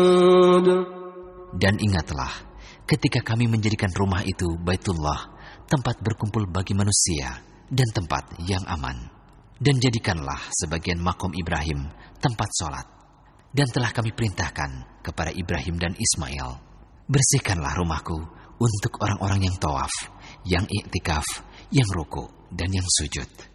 Dan ingatlah, ketika kami menjadikan rumah itu Baitullah, tempat berkumpul bagi manusia dan tempat yang aman. Dan jadikanlah sebagian makom Ibrahim tempat sholat. Dan telah kami perintahkan kepada Ibrahim dan Ismail, bersihkanlah rumahku untuk orang-orang yang tawaf, yang iktikaf, yang ruku, dan yang sujud.